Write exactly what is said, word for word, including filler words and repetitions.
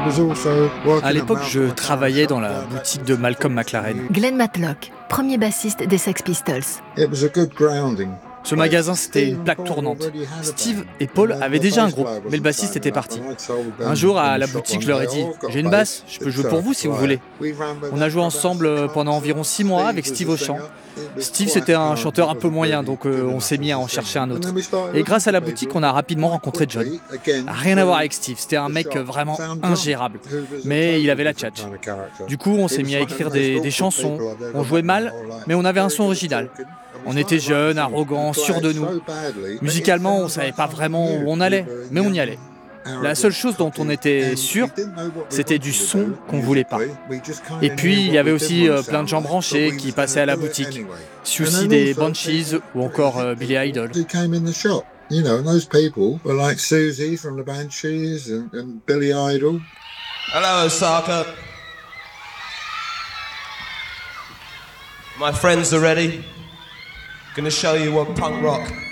À l'époque, je travaillais dans la boutique de Malcolm McLaren. Glenn Matlock, premier bassiste des Sex Pistols. Ce magasin, c'était une plaque tournante. Steve et Paul avaient déjà un groupe, mais le bassiste était parti. Un jour, à la boutique, je leur ai dit « J'ai une basse, je peux jouer pour vous si vous voulez ». On a joué ensemble pendant environ six mois avec Steve au chant. Steve, c'était un chanteur un peu moyen, donc euh, on s'est mis à en chercher un autre. Et grâce à la boutique, on a rapidement rencontré John. Rien à voir avec Steve, c'était un mec vraiment ingérable, mais il avait la tchatch. Du coup, on s'est mis à écrire des, des chansons. On jouait mal, mais on avait un son original. On était jeunes, arrogants, sûrs de nous. Musicalement, on ne savait pas vraiment où on allait, mais on y allait. La seule chose dont on était sûr, c'était du son qu'on voulait pas. Et puis, il y avait aussi euh, plein de gens branchés qui passaient à la boutique. Siouxsie des Banshees ou encore euh, Billy Idol. You know, and those people were like Susie from the Banshees and, and Billy Idol. Hello, Osaka. My friends are ready. Gonna show you what punk rock